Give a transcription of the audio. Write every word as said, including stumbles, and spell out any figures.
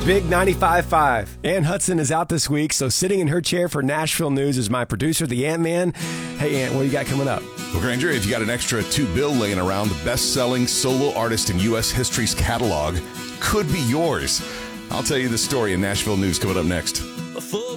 Big ninety-five point five. Ann Hudson is out this week, so sitting in her chair for Nashville News is my producer, the Ant-Man. Hey, Ant, what do you got coming up? Well, Granger, if you got an extra two bill laying around, the best-selling solo artist in U S history's catalog could be yours. I'll tell you the story in Nashville News coming up next.